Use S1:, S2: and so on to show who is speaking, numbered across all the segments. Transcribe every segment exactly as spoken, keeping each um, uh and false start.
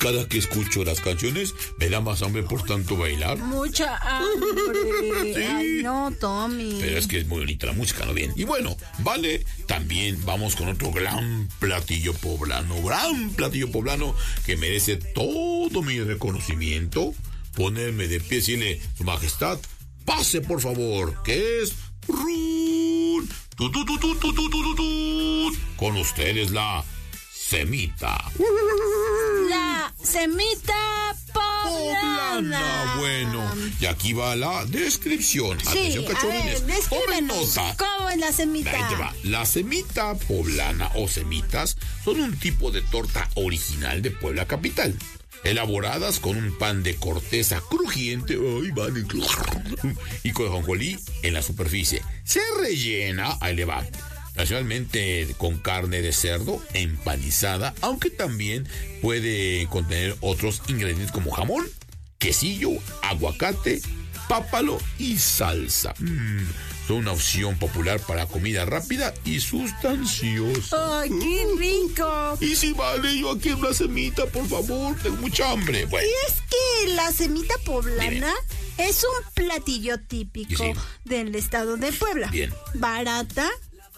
S1: cada que escucho las canciones me da más hambre por tanto bailar.
S2: Mucha hambre.
S1: Sí.
S2: Ay, no, Tommy.
S1: Pero es que es muy bonita la música, ¿no? Bien. Y bueno, vale, también vamos con otro gran platillo poblano, gran platillo poblano que merece todo mi reconocimiento. Ponerme de pie y decirle, Su Majestad, pase por favor, que es run, tu, tu, tu, tu, tu, tu, tu, tu, tu. Con ustedes la semita.
S2: La semita poblana.
S1: Poblana. Bueno, y aquí va la descripción.
S2: Sí,
S1: Atención,
S2: a
S1: cachorrines.
S2: ver,
S1: Tomen
S2: descríbenos.
S1: nota.
S2: ¿Cómo es la semita?
S1: Ahí te va. La semita poblana o semitas son un tipo de torta original de Puebla capital, elaboradas con un pan de corteza crujiente, ay, van, y con ajonjolí en la superficie. Se rellena, ahí le va, tradicionalmente con carne de cerdo empanizada, aunque también puede contener otros ingredientes como jamón, quesillo, aguacate, pápalo y salsa. Mm, son una opción popular para comida rápida y sustanciosa.
S2: ¡Ay, qué rico!
S1: Y si vale, yo aquí una semita, por favor, tengo mucha hambre. Bueno.
S2: Y es que la semita poblana
S1: Dime.
S2: es un platillo típico
S1: Sí.
S2: del estado de Puebla.
S1: Bien.
S2: Barata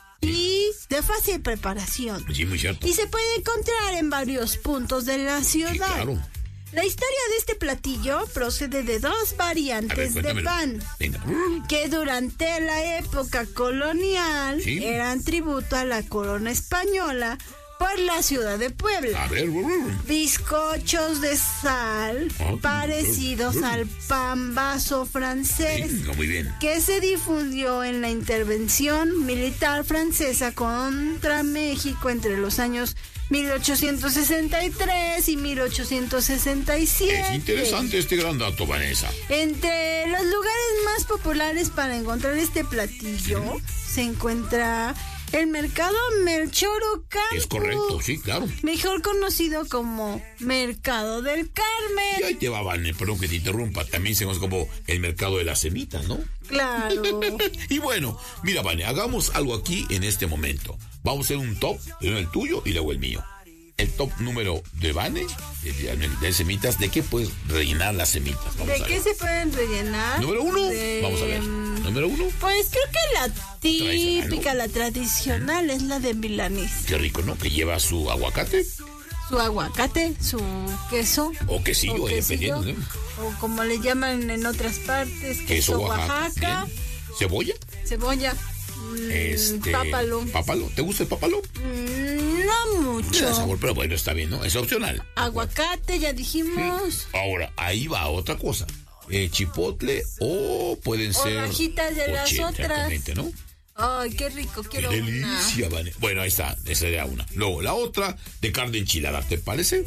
S2: y de fácil preparación.
S1: Sí, muy cierto.
S2: Y se puede encontrar en varios puntos de la ciudad.
S1: Sí, claro.
S2: La historia de este platillo procede de dos
S1: A ver,
S2: variantes de
S1: cuéntamelo.
S2: pan
S1: Venga.
S2: que durante la época colonial
S1: Sí.
S2: eran tributo a la corona española por la ciudad de Puebla.
S1: A ver.
S2: Bizcochos de sal
S1: Ah,
S2: parecidos
S1: mm,
S2: al pan vaso francés
S1: Venga, muy bien.
S2: que se difundió en la intervención militar francesa contra México entre los años mil ochocientos sesenta y tres y mil ochocientos sesenta y siete.
S1: Es interesante este gran dato, Vanessa.
S2: Entre los lugares más populares para encontrar este platillo se encuentra el mercado Melchor Ocampo.
S1: Es correcto, sí, claro.
S2: Mejor conocido como Mercado del
S1: Y
S2: Carmen.
S1: ahí te va, Vane, perdón que te interrumpa. También se conoce como el mercado de las semitas, ¿no?
S2: Claro.
S1: Y bueno, mira, Vane, hagamos algo aquí en este momento. Vamos a hacer un top, primero el tuyo y luego el mío. El top número de Vane, de, de, de semitas, ¿de qué puedes rellenar las semitas? Vamos
S2: ¿De
S1: a ver.
S2: qué se pueden rellenar?
S1: Número uno,
S2: De-
S1: vamos a ver. Número uno,
S2: Pues creo que la
S1: Tradicional,
S2: típica,
S1: ¿no?
S2: la tradicional es la de milanés.
S1: qué rico, ¿no? Que lleva su aguacate
S2: Su aguacate, su queso.
S1: o quesillo,
S2: o
S1: dependiendo, ¿no?
S2: o como le llaman en otras partes, queso,
S1: Queso Oaxaca.
S2: Oaxaca,
S1: Bien. Cebolla,
S2: cebolla, mm,
S1: este...
S2: pápalo.
S1: Pápalo, ¿te gusta el pápalo?
S2: Mm, no
S1: Le da
S2: mucho.
S1: sabor, pero bueno, está bien, ¿no? Es opcional.
S2: Aguacate, ya dijimos.
S1: Ahora, ahí va otra cosa. Eh, chipotle o pueden
S2: O
S1: ser...
S2: rajitas de las
S1: ochenta,
S2: otras.
S1: exactamente, ¿no?
S2: Ay, qué rico,
S1: ¡Qué
S2: quiero una.
S1: delicia, Vane! Bueno, ahí está, esa era una. Luego, la otra, de carne enchilada, ¿te parece?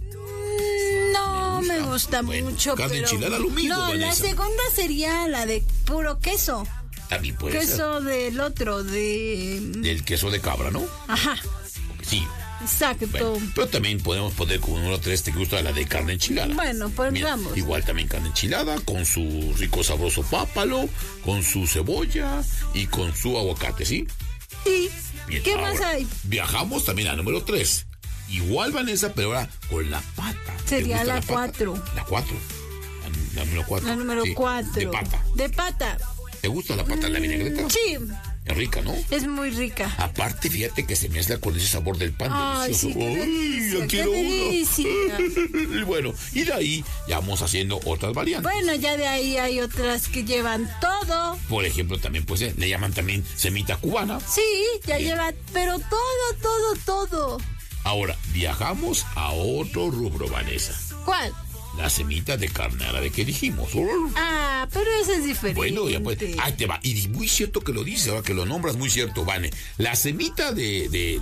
S2: Mm, No
S1: Me
S2: me
S1: gusta.
S2: gusta
S1: Bueno,
S2: mucho,
S1: carne
S2: pero...
S1: enchilada, lo mismo,
S2: No, la
S1: Vanessa.
S2: segunda sería la de puro queso.
S1: También puede ser.
S2: Queso del otro, de...
S1: Del queso de cabra, ¿no?
S2: Ajá,
S1: Porque sí.
S2: exacto.
S1: Bueno, pero también podemos poner como número tres, ¿te gusta la de carne enchilada?
S2: Bueno, pues
S1: Mira,
S2: vamos.
S1: igual también carne enchilada, con su rico sabroso pápalo, con su cebolla y con su aguacate, ¿sí?
S2: Sí.
S1: Bien,
S2: ¿Qué
S1: ahora,
S2: más hay?
S1: Viajamos también a número tres. Igual, Vanessa, pero ahora con la pata. ¿Te
S2: Sería
S1: gusta
S2: la
S1: pata?
S2: cuatro.
S1: La cuatro. La, la número cuatro.
S2: La número
S1: Sí,
S2: cuatro.
S1: De pata.
S2: De pata.
S1: ¿Te gusta la pata en la vinagreta?
S2: Sí,
S1: Es rica, ¿no?
S2: es muy rica.
S1: Aparte, fíjate que se mezcla con ese sabor del pan
S2: Ay,
S1: delicioso.
S2: sí, qué delicia,
S1: ya
S2: qué
S1: quiero
S2: delicia.
S1: uno. Y bueno, y de ahí ya vamos haciendo otras variantes.
S2: Bueno, ya de ahí hay otras que llevan todo.
S1: Por ejemplo, también pues eh, le llaman también semita cubana.
S2: Sí, ya
S1: Bien.
S2: lleva, pero todo, todo, todo.
S1: Ahora, viajamos a otro rubro, Vanessa.
S2: ¿Cuál?
S1: La semita de carne árabe que dijimos.
S2: Ah, pero ese es diferente.
S1: Bueno, ya pues, ahí te va. Y muy cierto que lo dices, ahora que lo nombras, muy cierto, Vane. La semita de, de,